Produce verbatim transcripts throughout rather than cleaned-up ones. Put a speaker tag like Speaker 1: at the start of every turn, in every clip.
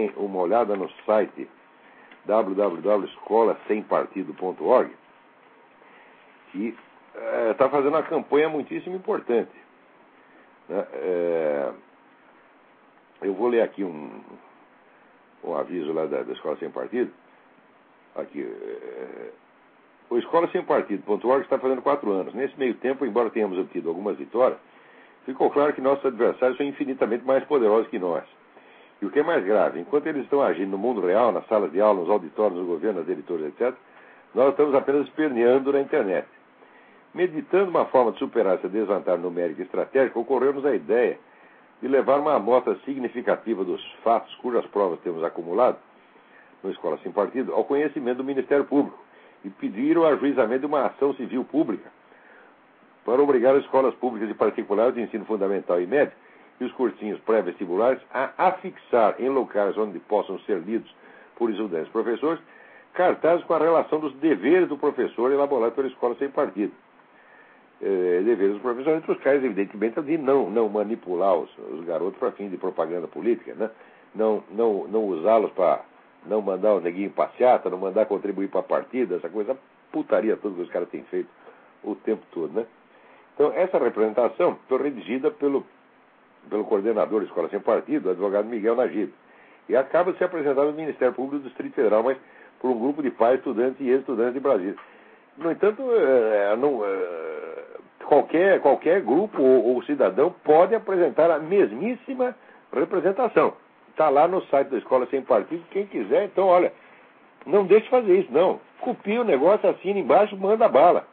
Speaker 1: deem uma olhada no site w w w ponto escola sem partido ponto org, que está é, fazendo uma campanha muitíssimo importante. Né? É, eu vou ler aqui um, um aviso lá da, da Escola Sem Partido. Aqui, é, o escola sem partido ponto org está fazendo quatro anos. Nesse meio tempo, embora tenhamos obtido algumas vitórias, ficou claro que nossos adversários são infinitamente mais poderosos que nós. E o que é mais grave, enquanto eles estão agindo no mundo real, nas salas de aula, nos auditórios, no governo, nas editoras, etcétera, nós estamos apenas esperneando na internet. Meditando uma forma de superar essa desvantagem numérica e estratégica, ocorreu-nos a ideia de levar uma amostra significativa dos fatos cujas provas temos acumulado no Escola Sem Partido ao conhecimento do Ministério Público e pedir o ajuizamento de uma ação civil pública para obrigar as escolas públicas e particulares de ensino fundamental e médio e os cursinhos pré-vestibulares a afixar em locais onde possam ser lidos por estudantes e professores cartazes com a relação dos deveres do professor elaborados pela Escola Sem Partido. Eh, deveres dos professores, entre os quais, evidentemente, de não, não manipular os, os garotos para fim de propaganda política, né? não, não, não usá-los para não mandar o neguinho passeata, não mandar contribuir para a partida, essa coisa, putaria toda que os caras têm feito o tempo todo. Né? Então, essa representação foi redigida pelo pelo coordenador da Escola Sem Partido, o advogado Miguel Najib, e acaba de ser apresentado no Ministério Público do Distrito Federal, mas por um grupo de pais, estudantes e ex-estudantes de Brasília. No entanto, é, não, é, qualquer, qualquer grupo ou, ou cidadão pode apresentar a mesmíssima representação. Está lá no site da Escola Sem Partido, quem quiser, então, olha, não deixe de fazer isso, não. Copia o negócio, assina embaixo, manda bala.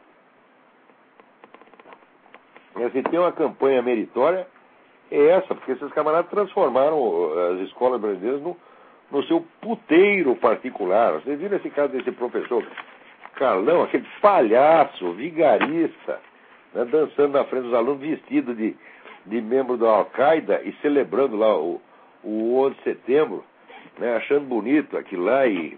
Speaker 1: E assim, tem uma campanha meritória, é essa, porque esses camaradas transformaram as escolas brasileiras no, no seu puteiro particular. Vocês viram esse caso desse professor Carlão, aquele palhaço, vigarista, né, dançando na frente dos alunos, vestido de, de membro da Al-Qaeda e celebrando lá o, o onze de setembro, né, achando bonito aquilo lá e,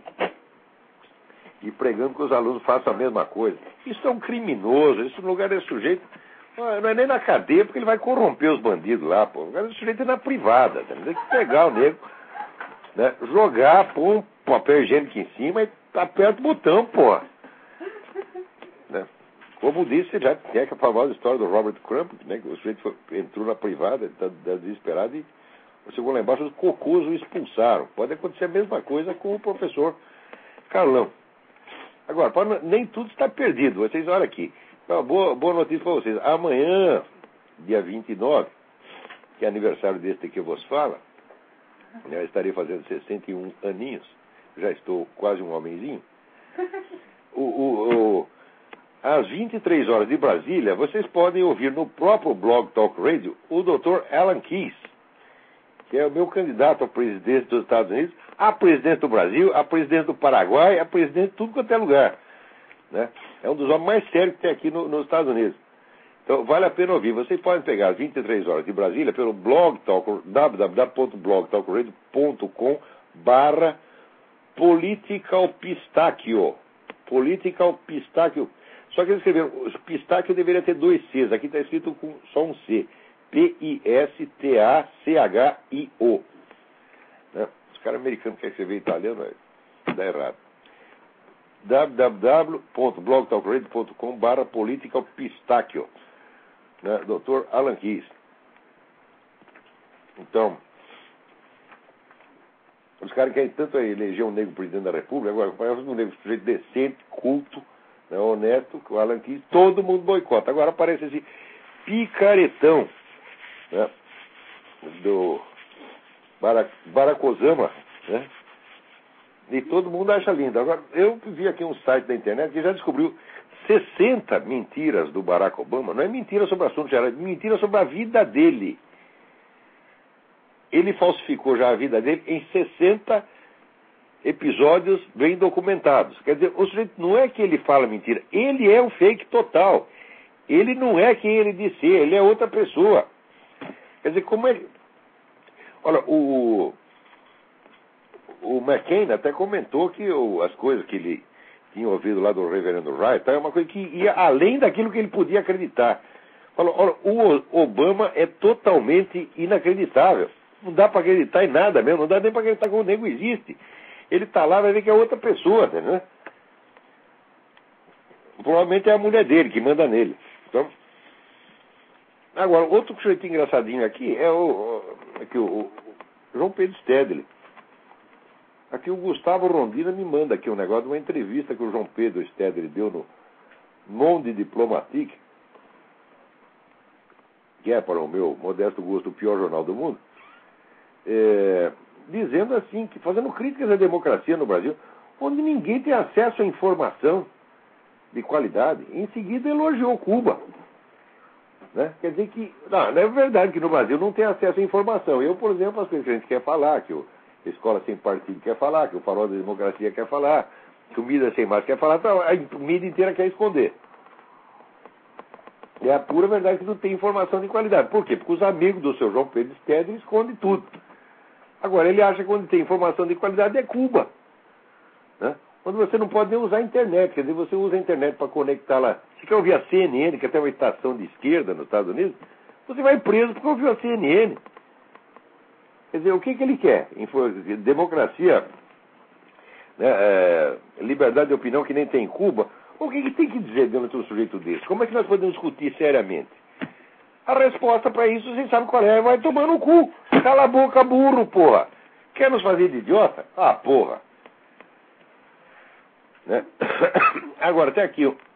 Speaker 1: e pregando que os alunos façam a mesma coisa. Isso é um criminoso, esse lugar desse sujeito não é nem na cadeia, porque ele vai corromper os bandidos lá, pô. O lugar desse sujeito é na privada, tá? Tem que pegar o nego, né, jogar, pôr um papel higiênico em cima e aperta o botão, pô. Né? Como disse, já tem a famosa história do Robert Crump, né, que o sujeito foi, entrou na privada, está desesperado e chegou lá embaixo, os cocôs o expulsaram. Pode acontecer a mesma coisa com o professor Carlão. Agora, pra, nem tudo está perdido. Vocês olham aqui. Boa, boa notícia para vocês. Amanhã, dia vinte e nove, que é aniversário deste que eu vos falo, eu estarei fazendo sessenta e um aninhos, já estou quase um homenzinho. O, o, o, às vinte e três horas de Brasília, vocês podem ouvir no próprio Blog Talk Radio o doutor Alan Keyes, que é o meu candidato a presidente dos Estados Unidos, a presidente do Brasil, a presidente do Paraguai, a presidente de tudo quanto é lugar. Né? É um dos homens mais sérios que tem aqui no, nos Estados Unidos. Então, vale a pena ouvir. Vocês podem pegar às vinte e três horas de Brasília pelo blog talk, w w w ponto blog talk radio ponto com barra political pistachio. Political pistachio. Só que eles escreveram, pistáquio deveria ter dois Cs. Aqui está escrito com só um C. P I S T A C H I O. Né? Os caras americanos querem escrever italiano, dá errado. w w w ponto blog talk radio ponto com barra political pistachio. Né? doutor Alan Keyes. Então, os caras querem tanto eleger um negro presidente da República, agora, parece um negro sujeito decente, culto, né, honesto, que o Alan Keyes, todo mundo boicota. Agora aparece esse picaretão, né, do Barack, Barack Obama, né? E todo mundo acha lindo. Agora, eu vi aqui um site da internet que já descobriu sessenta mentiras do Barack Obama. Não é mentira sobre o assunto geral, é mentira sobre a vida dele. Ele falsificou já a vida dele em sessenta episódios bem documentados. Quer dizer, o sujeito não é que ele fala mentira, ele é um fake total. Ele não é quem ele diz ser, ele é outra pessoa. Quer dizer, como é... Olha, o... O McCain até comentou que o, as coisas que ele tinha ouvido lá do reverendo Wright é uma coisa que ia além daquilo que ele podia acreditar. Falou, olha, o Obama é totalmente inacreditável. não dá para acreditar em nada mesmo, não dá nem para acreditar que o nego existe. Ele está lá, vai ver que é outra pessoa, né? Provavelmente é a mulher dele que manda nele. Então, agora, outro sujeito engraçadinho aqui é o, aqui, o, o João Pedro Stedley. Aqui o Gustavo Rondina me manda aqui um negócio de uma entrevista que o João Pedro Stedley deu no Monde Diplomatique, que é, para o meu modesto gosto, o pior jornal do mundo, é, dizendo assim, que fazendo críticas à democracia no Brasil, onde ninguém tem acesso à informação de qualidade. Em seguida elogiou Cuba. Né? Quer dizer que, não, não é verdade que no Brasil não tem acesso à informação. Eu, por exemplo, as coisas que a gente quer falar, que o Escola Sem Partido quer falar, que o Farol da Democracia quer falar, que o Mídia Sem Máscara quer falar, então a mídia inteira quer esconder. É a pura verdade que não tem informação de qualidade. Por quê? Porque os amigos do seu João Pedro Stedley escondem tudo. Agora, ele acha que quando tem informação de qualidade é Cuba. Né? Quando você não pode nem usar a internet. Quer dizer, você usa a internet para conectar lá. Se quer ouvir a C N N, que até é uma estação de esquerda nos Estados Unidos, você vai preso porque ouviu a C N N. Quer dizer, o que, que ele quer? Democracia, né, é, liberdade de opinião que nem tem em Cuba. O que, que tem que dizer dentro de um sujeito desse? Como é que nós podemos discutir seriamente? A resposta para isso, vocês sabem qual é? Vai tomar no cu. Cala a boca, burro, porra. Quer nos fazer de idiota? Ah, porra. Né? Agora, até aqui, o,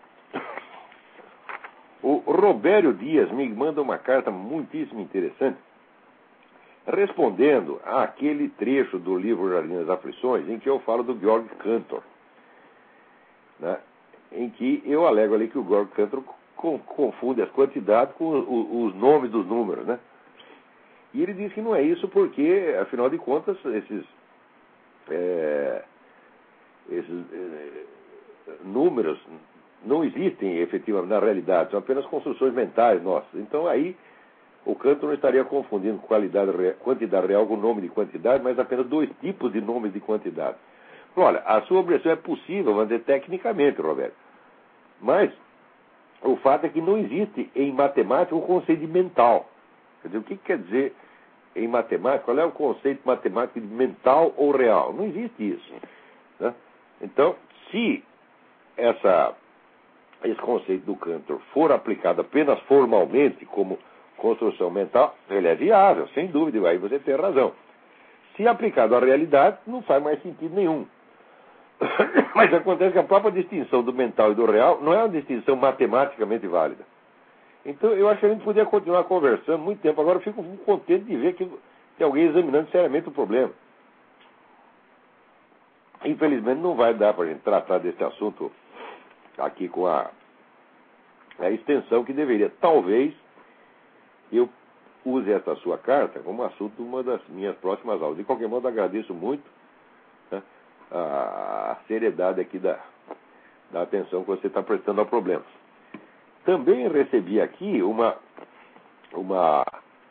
Speaker 1: o Robério Dias me manda uma carta muitíssimo interessante, respondendo àquele trecho do livro Jardim das Aflições, em que eu falo do Georg Cantor, né? Em que eu alego ali que o Georg Cantor confunde as quantidades com os nomes dos números, né? E ele diz que não é isso porque, afinal de contas, esses, é, esses é, números não existem efetivamente na realidade, são apenas construções mentais nossas. Então aí o Cantor não estaria confundindo qualidade, quantidade real com nome de quantidade, mas apenas dois tipos de nomes de quantidade. Olha, a sua objeção é possível, vamos dizer, tecnicamente, Roberto. Mas o fato é que não existe em matemática o conceito de mental. Quer dizer, o que quer dizer em matemática? Qual é o conceito matemático de mental ou real? Não existe isso. Né? Então, se essa, esse conceito do Cantor for aplicado apenas formalmente como construção mental, ele é viável, sem dúvida, aí você tem razão. Se aplicado à realidade, não faz mais sentido nenhum. Mas acontece que a própria distinção do mental e do real não é uma distinção matematicamente válida. Então, eu acho que a gente podia continuar conversando muito tempo. Agora, eu fico contente de ver que tem alguém examinando seriamente o problema. Infelizmente, não vai dar para a gente tratar desse assunto aqui com a, a extensão que deveria. Talvez eu use esta sua carta como assunto de uma das minhas próximas aulas. De qualquer modo, agradeço muito, né, a seriedade aqui da, da atenção que você está prestando ao problema. Também recebi aqui uma, uma,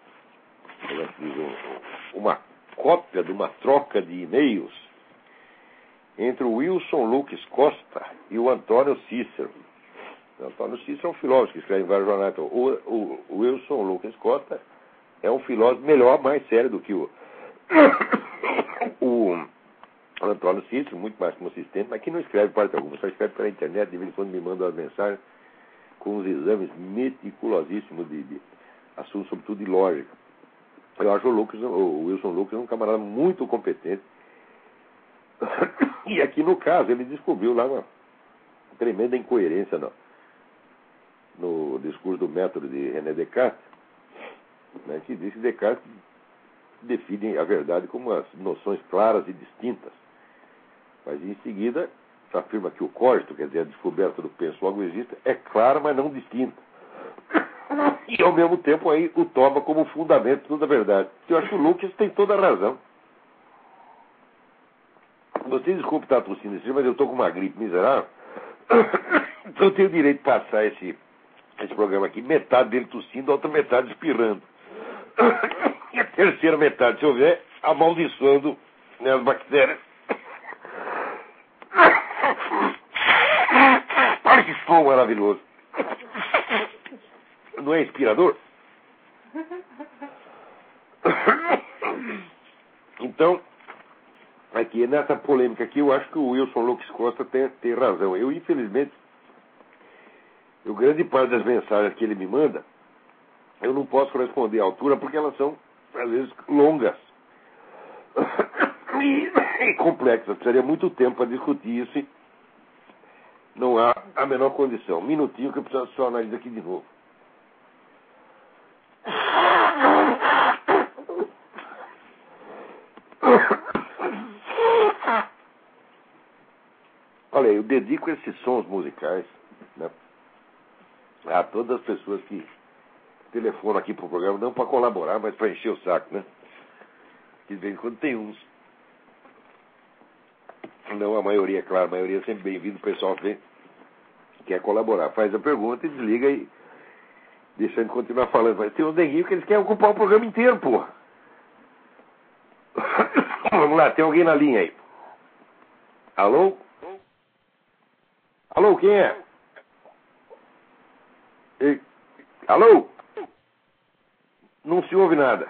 Speaker 1: uma cópia de uma troca de e-mails entre o Wilson Lucas Costa e o Antônio Cícero. O Antônio Cícero é um filósofo que escreve em vários jornais. O, o, o Wilson Lucas Costa é um filósofo melhor, mais sério do que o, o Antônio Cícero, muito mais consistente, mas que não escreve parte alguma, só escreve pela internet, de vez em quando me manda umas mensagens com uns exames meticulosíssimos de, de assuntos, sobretudo de lógica. Eu acho o, Lucas, o Wilson Lucas um camarada muito competente. E aqui no caso ele descobriu lá uma tremenda incoerência no, no discurso do método de René Descartes, né, que diz que Descartes define a verdade como as noções claras e distintas. Mas em seguida afirma que o cogito, quer dizer, a descoberta do penso logo existe, é clara, mas não distinta. E ao mesmo tempo aí o toma como fundamento de toda a verdade. Eu acho que o Lucas tem toda a razão. Você desculpe estar tossindo assim, mas eu estou com uma gripe miserável. Então eu tenho o direito de passar esse, esse programa aqui, metade dele tossindo, a outra metade espirrando. E a terceira metade, se houver, amaldiçoando, né, as bactérias. Olha que som maravilhoso. Não é inspirador? Então, aqui, nessa polêmica aqui, eu acho que o Wilson Lux Costa tem, tem razão. Eu, infelizmente, o grande parte das mensagens que ele me manda, eu não posso responder à altura porque elas são, às vezes, longas e, e complexas. Precisaria muito tempo para discutir isso e não há a menor condição. Um minutinho que eu preciso só analisar aqui de novo. Olha, eu dedico esses sons musicais, né, a todas as pessoas que telefonam aqui pro programa, não para colaborar, mas para encher o saco, né? Que de vez em quando tem uns. Não a maioria, claro, a maioria é sempre bem-vindo, o pessoal que quer colaborar. Faz a pergunta e desliga e deixa ele continuar falando. Mas tem uns neguinhos que eles querem ocupar o programa inteiro, pô. Vamos lá, tem alguém na linha aí. Alô? Alô, quem é? Ei. Alô? Não se ouve nada.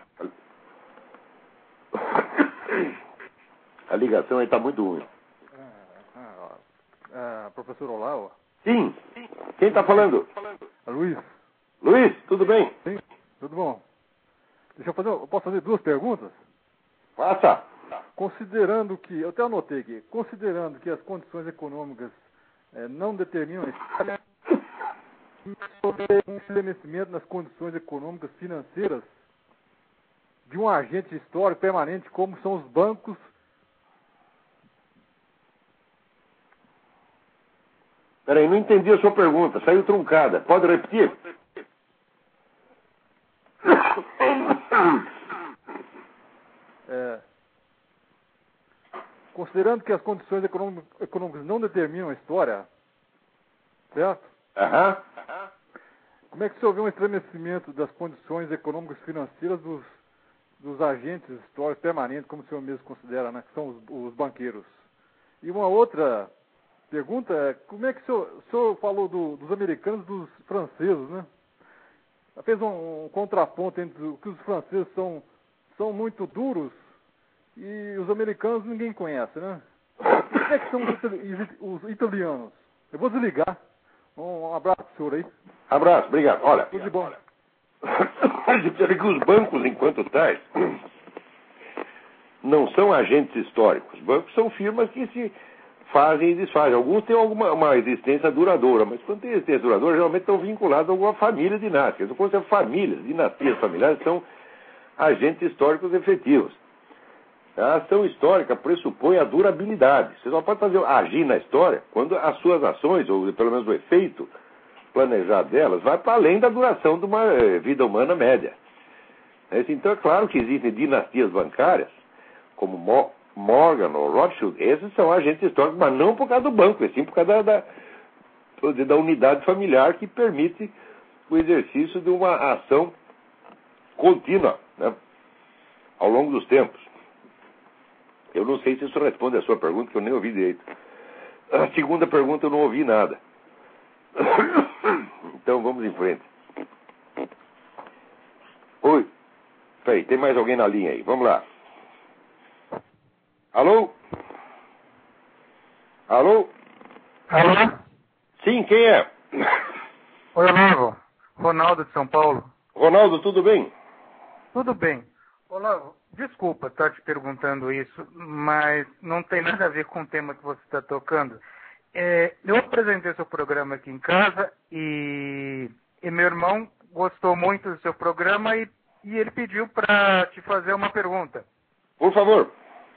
Speaker 1: A ligação aí está muito ruim.
Speaker 2: Ah, ah, ah, professor Olá?
Speaker 1: Sim. Quem está falando?
Speaker 2: Luiz.
Speaker 1: Luiz, tudo bem?
Speaker 2: Sim, tudo bom. Deixa eu fazer, eu posso fazer duas perguntas?
Speaker 1: Faça.
Speaker 2: Considerando que, eu até anotei aqui, considerando que as condições econômicas eh, não determinam a história, um estremecimento nas condições econômicas financeiras de um agente histórico permanente como são os bancos.
Speaker 1: Peraí, não entendi a sua pergunta, saiu truncada. Pode repetir?
Speaker 2: É, considerando que as condições econômicas não determinam a história, certo?
Speaker 1: Aham.
Speaker 2: Como é que se houve um estremecimento das condições econômicas e financeiras dos, dos agentes históricos permanentes, como o senhor mesmo considera, né, que são os, os banqueiros? E uma outra pergunta é, como é que o senhor, o senhor falou do, dos americanos e dos franceses, né? Fez um, um contraponto entre o que os franceses são, são muito duros e os americanos ninguém conhece, né? Como é que são os, os italianos? Eu vou desligar. Um, um abraço pro senhor aí.
Speaker 1: Abraço, obrigado. Olha,
Speaker 2: tudo de bom.
Speaker 1: Que os bancos, enquanto tais, não são agentes históricos. Os bancos são firmas que se fazem e desfazem. Alguns têm alguma uma existência duradoura, mas quando tem existência duradoura, geralmente estão vinculados a alguma família dinástica. Então, quando são famílias, dinastias familiares, são agentes históricos efetivos. A ação histórica pressupõe a durabilidade. Você só pode fazer agir na história quando as suas ações, ou pelo menos o efeito planejado delas, vai para além da duração de uma vida humana média. Então é claro que existem dinastias bancárias, como Morgan ou Rothschild, esses são agentes históricos, mas não por causa do banco, é sim por causa da, da, da unidade familiar que permite o exercício de uma ação contínua, né, ao longo dos tempos. Eu não sei se isso responde a sua pergunta, que eu nem ouvi direito. A segunda pergunta eu não ouvi nada. Então vamos em frente. Oi. Peraí, tem mais alguém na linha aí. Vamos lá. Alô? Alô?
Speaker 3: Alô?
Speaker 1: Sim, quem é?
Speaker 3: Oi, Olavo. Ronaldo de São Paulo.
Speaker 1: Ronaldo, tudo bem?
Speaker 3: Tudo bem. Olavo, desculpa estar te perguntando isso, mas não tem nada a ver com o tema que você está tocando. É, eu apresentei seu programa aqui em casa e, e meu irmão gostou muito do seu programa e, e ele pediu para te fazer uma pergunta.
Speaker 1: Por favor.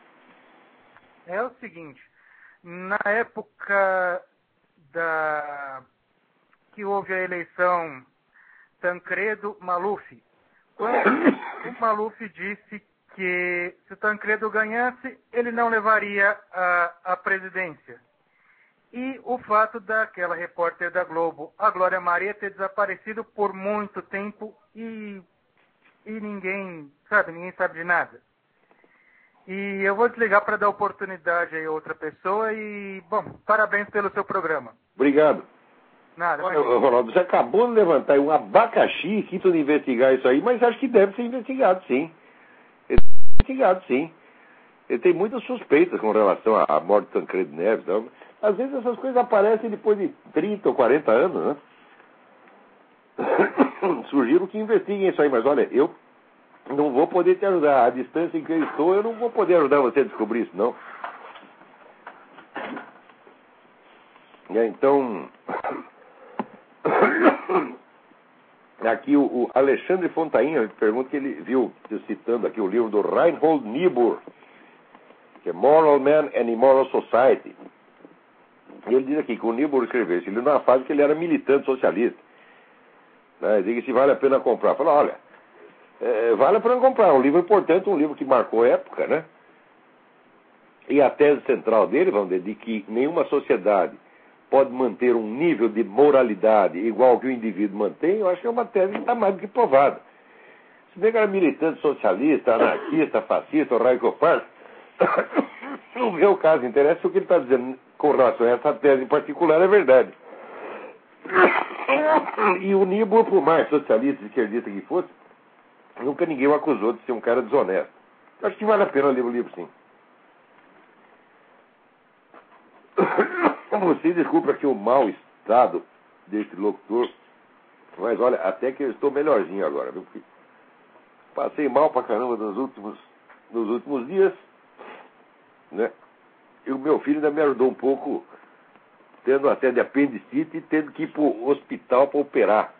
Speaker 3: É o seguinte, na época da que houve a eleição Tancredo-Maluf, quando o Maluf disse que se o Tancredo ganhasse, ele não levaria a, a presidência. E o fato daquela repórter da Globo, a Glória Maria, ter desaparecido por muito tempo e, e ninguém, sabe, ninguém sabe de nada. E eu vou desligar para dar oportunidade a outra pessoa e, bom, parabéns pelo seu programa.
Speaker 1: Obrigado.
Speaker 3: Nada.
Speaker 1: Olha, mas... Ronaldo, você acabou de levantar um abacaxi que tudo investigar isso aí, mas acho que deve ser investigado, sim. investigado, sim. Ele tem muitas suspeitas com relação à morte de Tancredo Neves. Então, às vezes essas coisas aparecem depois de trinta ou quarenta anos, né? Sugiro que investiguem isso aí, mas olha, eu não vou poder te ajudar. À distância em que eu estou, eu não vou poder ajudar você a descobrir isso, não. Então, aqui o, o Alexandre Fontainha pergunta que ele viu, citando aqui o livro do Reinhold Niebuhr, que é Moral Man and Immoral Society. E ele diz aqui que o Niebuhr escreveu esse livro numa fase que ele era militante socialista. Né? Diga se vale a pena comprar. Fala, olha, é, vale a pena comprar. Um livro importante, um livro que marcou época, né? E a tese central dele, vamos dizer, de que nenhuma sociedade pode manter um nível de moralidade igual ao que o indivíduo mantém, eu acho que é uma tese que está mais do que provada. Se bem que era militante socialista, anarquista, fascista, o Raio Park, no meu caso, interessa o que ele está dizendo com relação a essa tese em particular, é verdade. E o Niebuhr, por mais socialista e esquerdista que fosse, nunca ninguém o acusou de ser um cara desonesto. Acho que vale a pena ler o livro, sim. Você desculpa aqui o mau estado deste locutor, mas olha, até que eu estou melhorzinho agora, viu? Porque passei mal pra caramba nos últimos, nos últimos dias, né? E o meu filho ainda me ajudou um pouco, tendo até de apendicite e tendo que ir pro hospital para operar.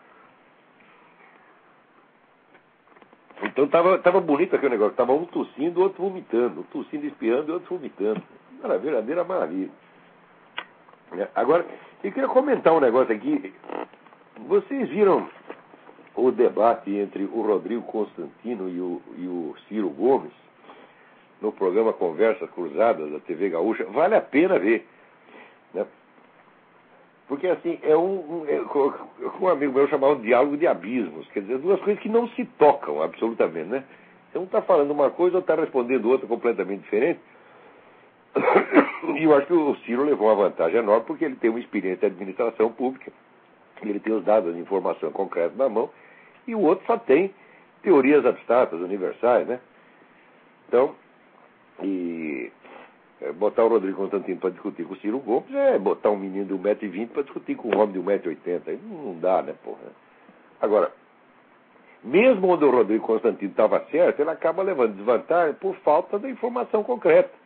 Speaker 1: Então tava, tava bonito aquele negócio, tava um tossindo, outro vomitando, um tossindo, espiando e outro vomitando. Era verdadeira maravilha. Agora, eu queria comentar um negócio aqui. Vocês viram o debate entre o Rodrigo Constantino e o, e o Ciro Gomes no programa Conversas Cruzadas da T V Gaúcha? Vale a pena ver, né? Porque assim, é um, um, é, um amigo meu chamava de diálogo de abismos, quer dizer, duas coisas que não se tocam absolutamente, né? Um está falando uma coisa, ou está respondendo outra completamente diferente. E eu acho que o Ciro levou uma vantagem enorme porque ele tem uma experiência de administração pública, ele tem os dados de informação concreta na mão, e o outro só tem teorias abstratas, universais, né? Então, e é, botar o Rodrigo Constantino para discutir com o Ciro Gomes é botar um menino de um metro e vinte para discutir com um homem de um metro e oitenta. Não dá, né, porra? Agora, mesmo onde o Rodrigo Constantino estava certo, ele acaba levando desvantagem por falta da informação concreta.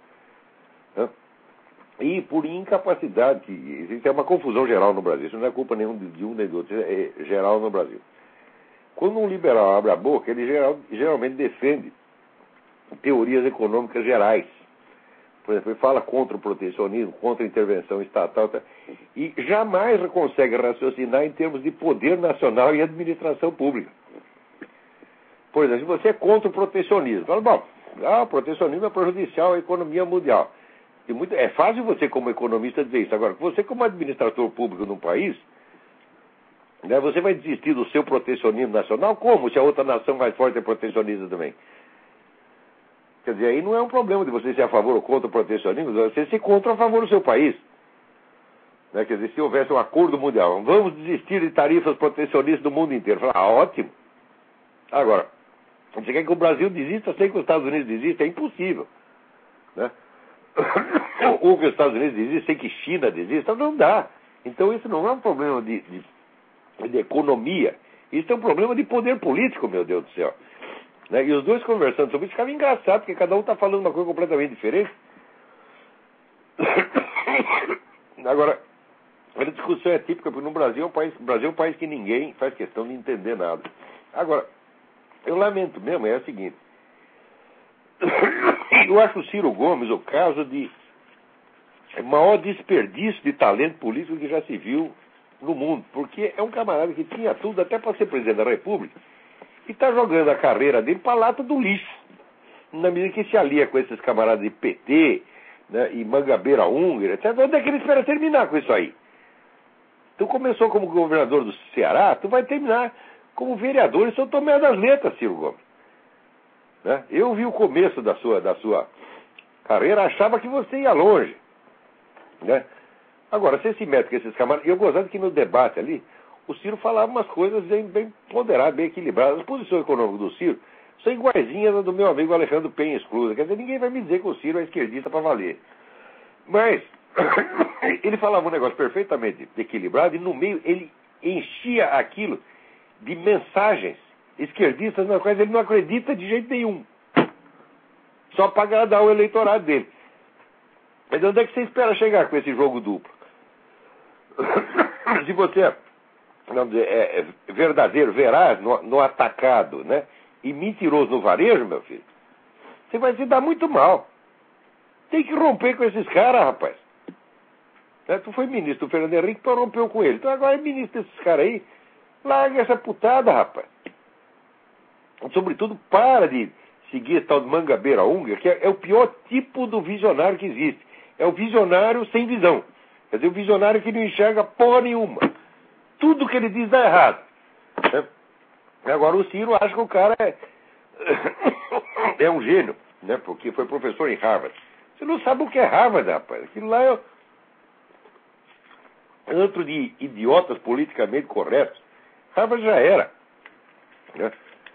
Speaker 1: E por incapacidade, que existe uma confusão geral no Brasil, isso não é culpa nenhum de um nem do outro, é geral no Brasil. Quando um liberal abre a boca, ele geral, geralmente defende teorias econômicas gerais. Por exemplo, ele fala contra o protecionismo, contra a intervenção estatal, tá? E jamais consegue raciocinar em termos de poder nacional e administração pública. Por exemplo, se você é contra o protecionismo, fala, bom, ah, o protecionismo é prejudicial à economia mundial. E muito, é fácil você, como economista, dizer isso. Agora, você, como administrador público num país, né, você vai desistir do seu protecionismo nacional? Como? Se a outra nação mais forte é protecionista também. Quer dizer, aí não é um problema de você ser a favor ou contra o protecionismo, você ser contra ou a favor do seu país. Né, quer dizer, se houvesse um acordo mundial, vamos desistir de tarifas protecionistas do mundo inteiro. Fala, ah, ótimo. Agora, você quer que o Brasil desista sem que os Estados Unidos desistam? É impossível. Né? Ou que os Estados Unidos desistam sem que China desista? Não dá. Então isso não é um problema de, de, de economia. Isso é um problema de poder político, meu Deus do céu. Né? E os dois conversando sobre isso ficava engraçado, porque cada um está falando uma coisa completamente diferente. Agora, a discussão é típica, porque no Brasil é um país, o Brasil é um país que ninguém faz questão de entender nada. Agora, eu lamento mesmo, é o seguinte. Eu acho o Ciro Gomes o caso de maior desperdício de talento político que já se viu no mundo, porque é um camarada que tinha tudo até para ser presidente da República e está jogando a carreira dele para a lata do lixo, na medida que se alia com esses camaradas de P T, né, e Mangabeira Húngara, etcétera. Onde é que ele espera terminar com isso aí? Tu começou como governador do Ceará, tu vai terminar como vereador em São Tomé das Letras, Ciro Gomes. Né? Eu vi o começo da sua, da sua carreira, achava que você ia longe. Né? Agora, você se mete com esses camaradas. Eu gostava que no debate ali, o Ciro falava umas coisas bem, bem ponderadas, bem equilibradas. A posição econômica do Ciro são iguaizinhas do meu amigo Alejandro Penha Exclusa. Quer dizer, ninguém vai me dizer que o Ciro é esquerdista para valer. Mas ele falava um negócio perfeitamente equilibrado e no meio ele enchia aquilo de mensagens esquerdistas nas quais ele não acredita de jeito nenhum. Só para agradar o eleitorado dele. Mas onde é que você espera chegar com esse jogo duplo? Se você é, é verdadeiro, veraz no, no atacado, né, e mentiroso no varejo, meu filho, você vai se dar muito mal. Tem que romper com esses caras, rapaz. Né? Tu foi ministro do Fernando Henrique, tu rompeu com ele. Então agora é ministro desses caras aí. Larga essa putada, rapaz. Sobretudo, para de seguir esse tal de mangabeira húngara, que é, é o pior tipo do visionário que existe. É o visionário sem visão. Quer dizer, o visionário que não enxerga porra nenhuma. Tudo que ele diz dá errado. Né? Agora o Ciro acha que o cara é, é um gênio, né? Porque foi professor em Harvard. Você não sabe o que é Harvard, rapaz. Aquilo lá é antro de idiotas politicamente corretos. Harvard já era. Né?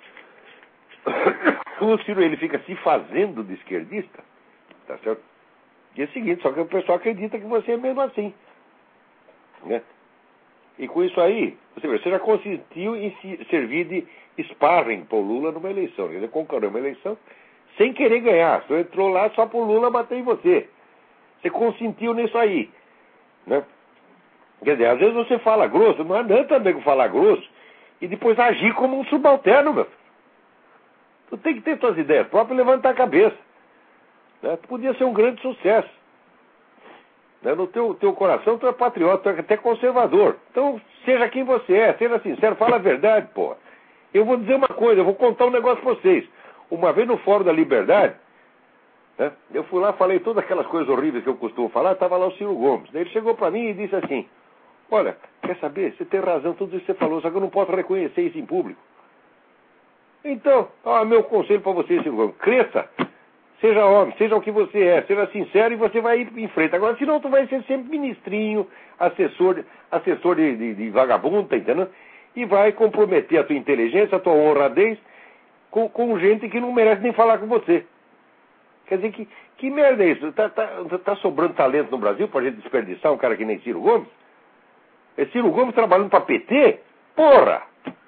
Speaker 1: O Ciro, ele fica se fazendo de esquerdista, tá certo? E é o seguinte, só que o pessoal acredita que você é mesmo assim, né? E com isso aí, você, vê, você já consentiu em se, servir de sparring pro Lula numa eleição. Quer dizer, concorreu uma eleição sem querer ganhar. Você entrou lá só pro Lula bater em você. Você consentiu nisso aí, né? Quer dizer, às vezes você fala grosso, não adianta também falar grosso e depois agir como um subalterno, meu. Tu tem que ter tuas ideias próprias e levantar a cabeça. Né? Tu podia ser um grande sucesso. Né? No teu, teu coração, tu é patriota, tu é até conservador. Então, seja quem você é, seja sincero, fala a verdade, pô. Eu vou dizer uma coisa, eu vou contar um negócio pra vocês. Uma vez no Fórum da Liberdade, né, eu fui lá, falei todas aquelas coisas horríveis que eu costumo falar, estava lá o Ciro Gomes. Daí ele chegou pra mim e disse assim, olha, quer saber, você tem razão, tudo isso que você falou, só que eu não posso reconhecer isso em público. Então, ó, meu conselho para você, Ciro Gomes, cresça, seja homem, seja o que você é, seja sincero e você vai ir em frente. Agora, senão tu vai ser sempre ministrinho, assessor, assessor de, de, de vagabundo, tá entendendo? E vai comprometer a tua inteligência, a tua honradez com, com gente que não merece nem falar com você. Quer dizer, que, que merda é isso? Tá, tá, tá sobrando talento no Brasil pra gente desperdiçar um cara que nem Ciro Gomes? É Ciro Gomes trabalhando pra P T? Porra!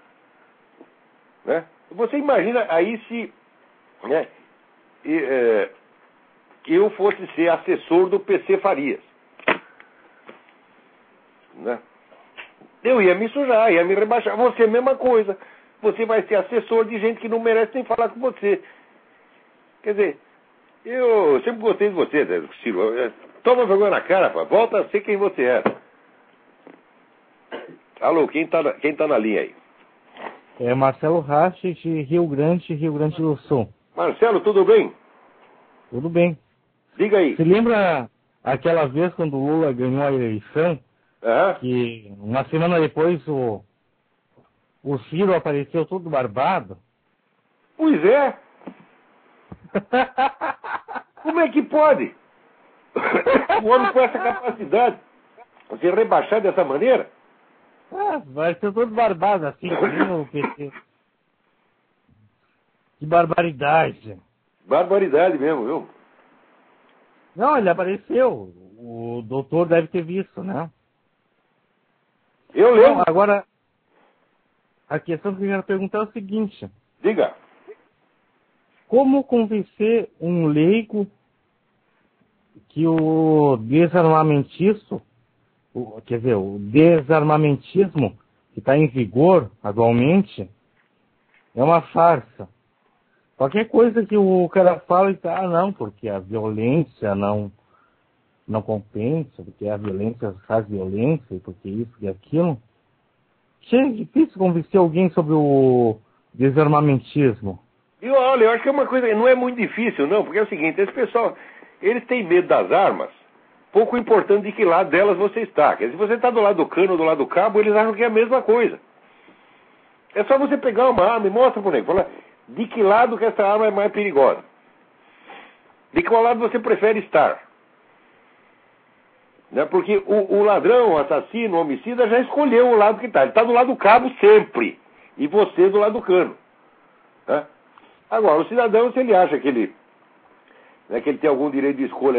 Speaker 1: Né? Você imagina aí se, né, e, é, eu fosse ser assessor do P C Farias. Né? Eu ia me sujar, ia me rebaixar. Você é a mesma coisa. Você vai ser assessor de gente que não merece nem falar com você. Quer dizer, eu sempre gostei de você, né, Ciro. Toma vergonha na cara, pá. Volta a ser quem você é. Alô, quem tá na, quem tá na linha aí?
Speaker 4: É Marcelo Rache, de Rio Grande, Rio Grande do Sul.
Speaker 1: Marcelo, tudo bem?
Speaker 4: Tudo bem.
Speaker 1: Diga aí.
Speaker 4: Você lembra aquela vez quando o Lula ganhou a eleição?
Speaker 1: Aham.
Speaker 4: Que uma semana depois o, o Ciro apareceu todo barbado?
Speaker 1: Pois é. Como é que pode? O homem com essa capacidade de rebaixar dessa maneira?
Speaker 4: Ah, vai ser todo barbado assim, no P C. Que barbaridade.
Speaker 1: Barbaridade mesmo, viu?
Speaker 4: Não, ele apareceu. O doutor deve ter visto, né?
Speaker 1: Eu lembro.
Speaker 4: Não, agora, a questão que eu quero perguntar é o seguinte.
Speaker 1: Diga.
Speaker 4: Como convencer um leigo que o desarmamentismo, o, quer dizer, o desarmamentismo que está em vigor atualmente é uma farsa? Qualquer coisa que o cara fala, ele tá, ah, não, porque a violência não, não compensa, porque a violência faz violência, porque isso e aquilo. É difícil convencer alguém sobre o desarmamentismo.
Speaker 1: E olha, eu acho que é uma coisa, não é muito difícil, não, porque é o seguinte, esse pessoal, eles têm medo das armas, pouco importante de que lado delas você está. Quer dizer, se você está do lado do cano ou do lado do cabo, eles acham que é a mesma coisa. É só você pegar uma arma e mostra pro nego, fala, de que lado que essa arma é mais perigosa? De qual lado você prefere estar? Né? Porque o, o ladrão, o assassino, o homicida já escolheu o lado que está. Ele está do lado do cabo sempre. E você do lado do cano. Né? Agora, o cidadão, se ele acha que ele, né, que ele tem algum direito de escolha